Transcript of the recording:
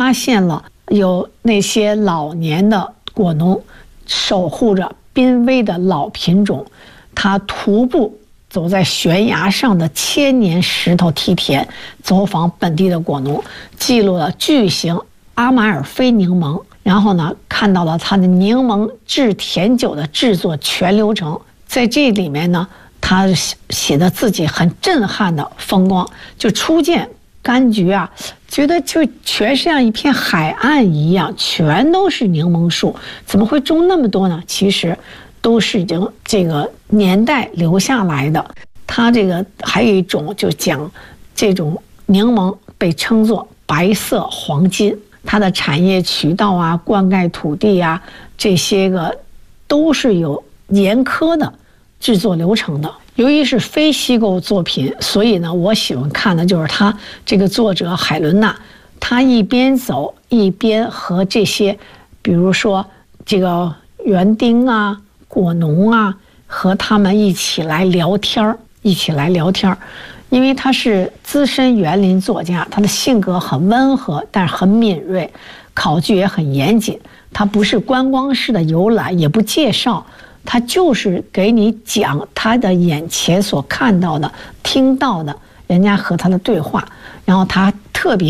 发现了有那些老年的果农守护着濒危的老品种，他徒步走在悬崖上的千年石头梯田，走访本地的果农，记录了巨型阿马尔菲柠檬，然后呢，看到了它的柠檬制甜酒的制作全流程。在这里面呢，他写的自己很震撼的风光，就初见柑橘啊，觉得就全是像一片海岸一样，全都是柠檬树，怎么会种那么多呢？其实都是已经这个年代留下来的。它这个还有一种就讲这种柠檬被称作白色黄金，它的产业渠道啊、灌溉土地啊，这些个都是有严苛的制作流程的。由于是非虚构作品，所以呢，我喜欢看的就是他这个作者海伦娜，他一边走一边和这些，比如说这个园丁啊、果农啊，和他们一起来聊天儿，因为他是资深园林作家，他的性格很温和，但是很敏锐，考据也很严谨。他不是观光式的游览，也不介绍。他就是给你讲他的眼前所看到的、听到的，人家和他的对话，然后他特别